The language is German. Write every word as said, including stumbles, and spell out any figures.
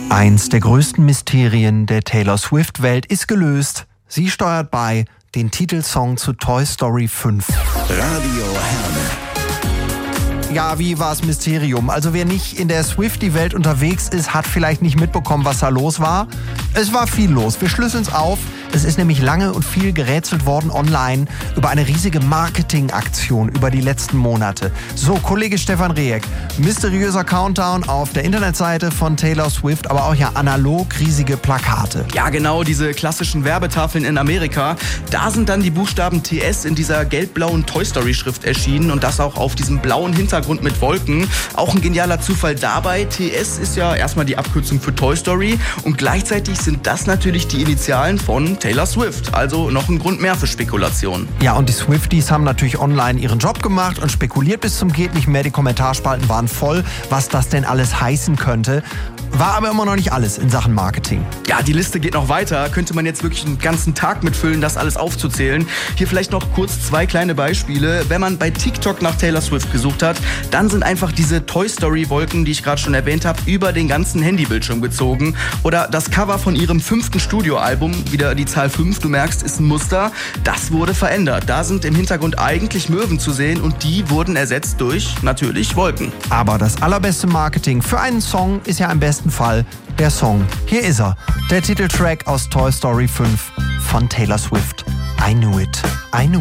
Eins der größten Mysterien der Taylor Swift-Welt ist gelöst. Sie steuert bei, den Titelsong zu Toy Story fünf. Radio Herne. Ja, wie war's Mysterium? Also wer nicht in der Swiftie-Welt unterwegs ist, hat vielleicht nicht mitbekommen, was da los war. Es war viel los. Wir schlüsseln's auf. Es ist nämlich lange und viel gerätselt worden online über eine riesige Marketingaktion über die letzten Monate. So, Kollege Stefan Rehek, mysteriöser Countdown auf der Internetseite von Taylor Swift, aber auch ja analog riesige Plakate. Ja, genau, diese klassischen Werbetafeln in Amerika. Da sind dann die Buchstaben T S in dieser gelb-blauen Toy Story Schrift erschienen und das auch auf diesem blauen Hintergrund mit Wolken. Auch ein genialer Zufall dabei. T S ist ja erstmal die Abkürzung für Toy Story und gleichzeitig sind das natürlich die Initialen von Taylor Swift. Also noch ein Grund mehr für Spekulation. Ja, und die Swifties haben natürlich online ihren Job gemacht und spekuliert bis zum geht nicht mehr. Die Kommentarspalten waren voll, was das denn alles heißen könnte. War aber immer noch nicht alles in Sachen Marketing. Ja, die Liste geht noch weiter. Könnte man jetzt wirklich einen ganzen Tag mitfüllen, das alles aufzuzählen. Hier vielleicht noch kurz zwei kleine Beispiele. Wenn man bei TikTok nach Taylor Swift gesucht hat, dann sind einfach diese Toy Story Wolken, die ich gerade schon erwähnt habe, über den ganzen Handybildschirm gezogen. Oder das Cover von ihrem fünften Studioalbum, wieder die Zahl fünf, du merkst, ist ein Muster. Das wurde verändert. Da sind im Hintergrund eigentlich Möwen zu sehen und die wurden ersetzt durch, natürlich, Wolken. Aber das allerbeste Marketing für einen Song ist ja im besten Fall der Song. Hier ist er, der Titeltrack aus Toy Story fünf von Taylor Swift. I knew it. I knew